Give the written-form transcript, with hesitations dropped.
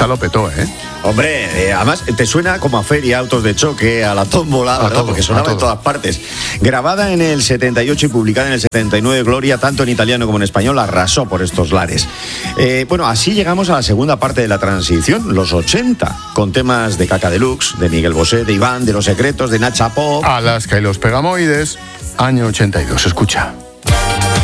Esta lo petó, ¿eh? Hombre, además te suena como a feria, autos de choque, a la tómbola, ¿verdad? todo, Porque sonaba a en todo. todas partes. Grabada en el 78 y publicada en el 79, Gloria, tanto en italiano como en español, arrasó por estos lares. Bueno, así llegamos a la segunda parte de la transición, los 80, con temas de Caca Deluxe, de Miguel Bosé, de Iván, de Los Secretos, de Nacha Pop. Alaska y los Pegamoides, año 82. Escucha.